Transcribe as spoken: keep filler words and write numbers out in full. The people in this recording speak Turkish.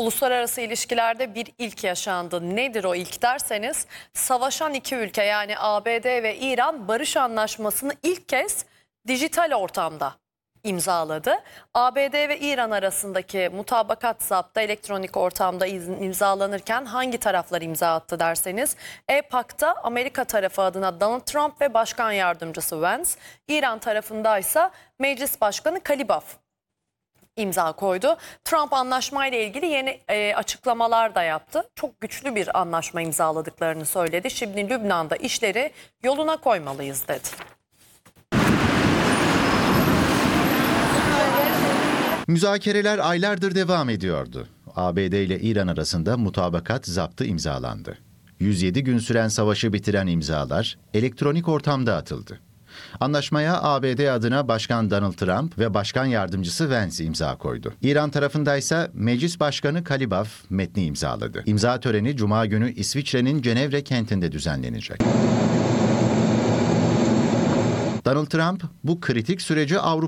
Uluslararası ilişkilerde bir ilk yaşandı. Nedir o ilk derseniz, savaşan iki ülke yani A B D ve İran barış anlaşmasını ilk kez dijital ortamda imzaladı. A B D ve İran arasındaki mutabakat zaptı elektronik ortamda imzalanırken hangi taraflar imza attı derseniz, E-Pak'ta Amerika tarafı adına Donald Trump ve Başkan Yardımcısı Vance, İran tarafındaysa Meclis Başkanı Kalibaf imza koydu. Trump anlaşmayla ilgili yeni e, açıklamalar da yaptı. Çok güçlü bir anlaşma imzaladıklarını söyledi. Şimdi Lübnan'da işleri yoluna koymalıyız dedi. Müzakereler aylardır devam ediyordu. A B D ile İran arasında mutabakat zaptı imzalandı. yüz yedi gün süren savaşı bitiren imzalar elektronik ortamda atıldı. Anlaşmaya A B D adına Başkan Donald Trump ve Başkan Yardımcısı Vance imza koydu. İran tarafındaysa Meclis Başkanı Kalibaf metni imzaladı. İmza töreni Cuma günü İsviçre'nin Cenevre kentinde düzenlenecek. Donald Trump bu kritik süreci Avrupa